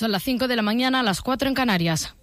Son las 5 de la mañana, las 4 en Canarias.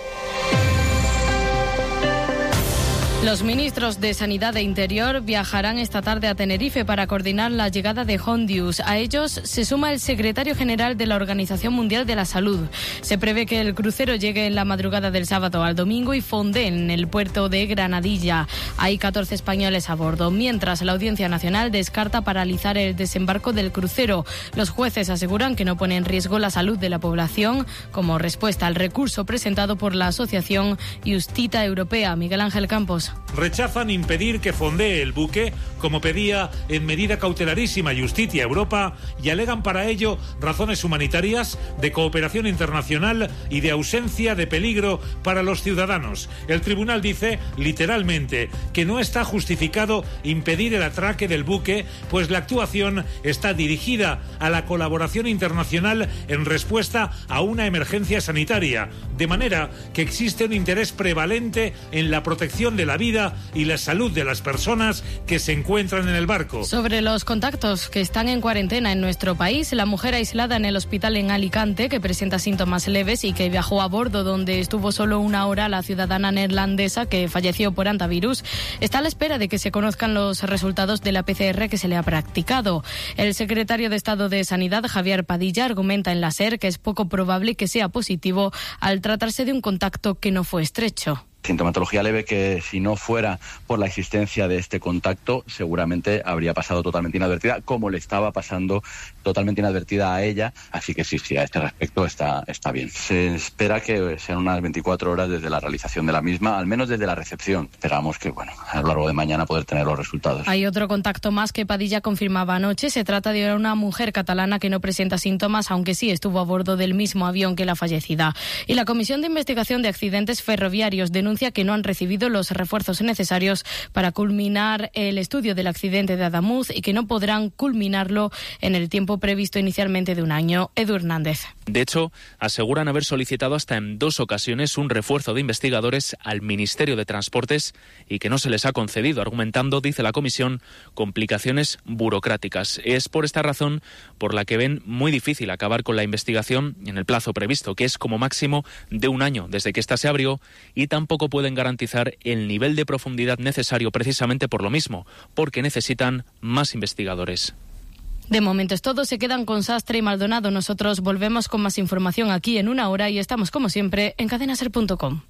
Los ministros de Sanidad e Interior viajarán esta tarde a Tenerife para coordinar la llegada de Hondius. A ellos se suma el secretario general de la Organización Mundial de la Salud. Se prevé que el crucero llegue en la madrugada del sábado al domingo y fonde en el puerto de Granadilla. Hay 14 españoles a bordo, mientras la Audiencia Nacional descarta paralizar el desembarco del crucero. Los jueces aseguran que no pone en riesgo la salud de la población como respuesta al recurso presentado por la Asociación Justita Europea. Miguel Ángel Campos. Rechazan impedir que fondee el buque, como pedía en medida cautelarísima Justitia Europa, y alegan para ello razones humanitarias, de cooperación internacional y de ausencia de peligro para los ciudadanos. El tribunal dice, literalmente, que no está justificado impedir el atraque del buque, pues la actuación está dirigida a la colaboración internacional en respuesta a una emergencia sanitaria, de manera que existe un interés prevalente en la protección de la vida y la salud de las personas que se encuentran en el barco. Sobre los contactos que están en cuarentena en nuestro país, la mujer aislada en el hospital en Alicante, que presenta síntomas leves y que viajó a bordo donde estuvo solo una hora, la ciudadana neerlandesa que falleció por hantavirus, está a la espera de que se conozcan los resultados de la PCR que se le ha practicado. El secretario de Estado de Sanidad, Javier Padilla, argumenta en la SER que es poco probable que sea positivo al tratarse de un contacto que no fue estrecho. Sintomatología leve que, si no fuera por la existencia de este contacto, seguramente habría pasado totalmente inadvertida, como le estaba pasando totalmente inadvertida a ella. Así que sí, a este respecto está bien. Se espera que sean unas 24 horas desde la realización de la misma, al menos desde la recepción. Esperamos que, a lo largo de mañana poder tener los resultados. Hay otro contacto más que Padilla confirmaba anoche. Se trata de una mujer catalana que no presenta síntomas, aunque sí estuvo a bordo del mismo avión que la fallecida. Y la Comisión de Investigación de Accidentes Ferroviarios denuncia que no han recibido los refuerzos necesarios para culminar el estudio del accidente de Adamuz y que no podrán culminarlo en el tiempo previsto inicialmente de un año. Edu Hernández. De hecho, aseguran haber solicitado hasta en 2 ocasiones un refuerzo de investigadores al Ministerio de Transportes y que no se les ha concedido, argumentando, dice la comisión, complicaciones burocráticas. Es por esta razón por la que ven muy difícil acabar con la investigación en el plazo previsto, que es como máximo de un año desde que ésta se abrió, y tampoco pueden garantizar el nivel de profundidad necesario precisamente por lo mismo, porque necesitan más investigadores. De momento es todo, se quedan con Sastre y Maldonado. Nosotros volvemos con más información aquí en una hora y estamos como siempre en cadenaser.com.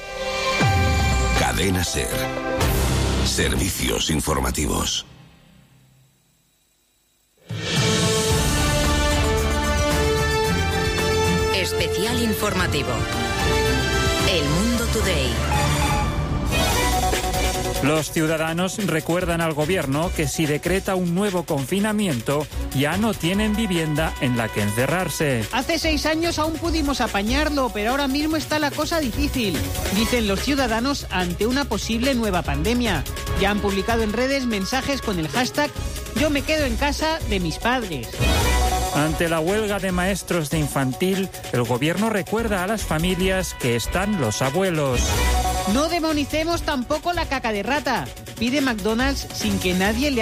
Cadena Ser. Servicios informativos. Especial informativo. El Mundo Today. Los ciudadanos recuerdan al gobierno que si decreta un nuevo confinamiento, ya no tienen vivienda en la que encerrarse. Hace 6 años aún pudimos apañarlo, pero ahora mismo está la cosa difícil, dicen los ciudadanos ante una posible nueva pandemia. Ya han publicado en redes mensajes con el hashtag "Yo me quedo en casa de mis padres". Ante la huelga de maestros de infantil, el gobierno recuerda a las familias que están los abuelos. No demonicemos tampoco la caca de rata, pide McDonald's sin que nadie le